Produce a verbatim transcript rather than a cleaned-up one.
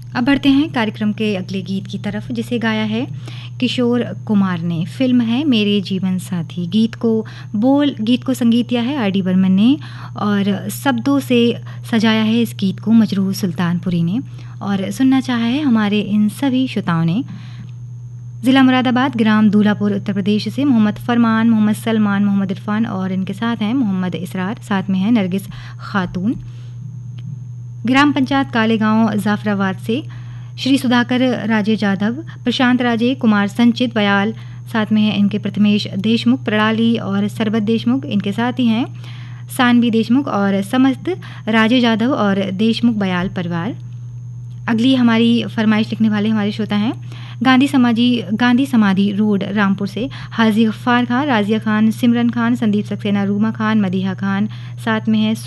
अब बढ़ते हैं कार्यक्रम के अगले गीत की तरफ, जिसे गाया है किशोर कुमार ने। फिल्म है मेरे जीवन साथी। गीत को बोल गीत को संगीत दिया है आर डी बर्मन ने और शब्दों से सजाया है इस गीत को मजरूह सुल्तानपुरी ने, और सुनना चाहा है हमारे इन सभी श्रोताओं ने। ज़िला मुरादाबाद, ग्राम दूल्हापुर, उत्तर प्रदेश से मोहम्मद फरमान, मोहम्मद सलमान, मोहम्मद इरफान और इनके साथ हैं मोहम्मद इसरार, साथ में है नरगिस खातून। ग्राम पंचायत कालेगांव, जाफराबाद से श्री सुधाकर राजे जाधव, प्रशांत राजे, कुमार संचित बयाल, साथ में है इनके प्रथमेश देशमुख प्रणाली और सरबत देशमुख, इनके साथ ही हैं सानवी देशमुख और समस्त राजे जाधव और देशमुख बयाल परिवार। अगली हमारी फरमाइश लिखने वाले हमारे श्रोता हैं गांधी समाजी गांधी समाधि रोड, रामपुर से हाजी गफ्फार खान, राजिया खान, सिमरन खान, संदीप सक्सेना, रूमा खान, मदीहा खान, साथ में है